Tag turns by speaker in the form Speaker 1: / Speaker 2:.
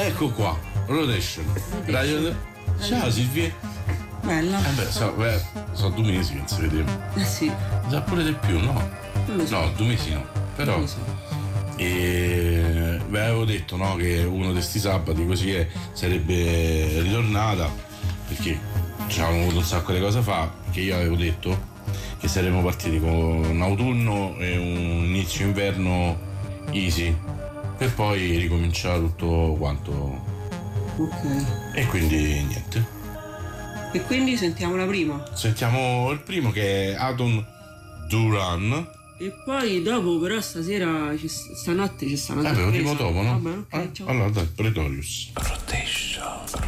Speaker 1: Ecco qua, rotation. Radio... Ciao Silvia.
Speaker 2: Bella.
Speaker 1: Sono 2 mesi che non si vedeva.
Speaker 2: Sì.
Speaker 1: Già pure di più, no?
Speaker 2: Non lo so.
Speaker 1: No, 2 mesi no. Però.
Speaker 2: Non lo so.
Speaker 1: E vi avevo detto, no, che uno di sti sabati così sarebbe ritornata, perché ci avevamo avuto un sacco di cose fa, perché io avevo detto che saremmo partiti con un autunno e un inizio inverno easy, per poi ricominciare tutto quanto.
Speaker 2: Ok.
Speaker 1: E quindi niente.
Speaker 2: E quindi sentiamo la prima.
Speaker 1: Sentiamo il primo, che è Adam Duran.
Speaker 2: E poi dopo però stasera stanotte ci stanno
Speaker 1: Il primo dopo, no?
Speaker 2: Vabbè, ok, ciao.
Speaker 1: Allora dai, Pretorius.
Speaker 3: Rotation.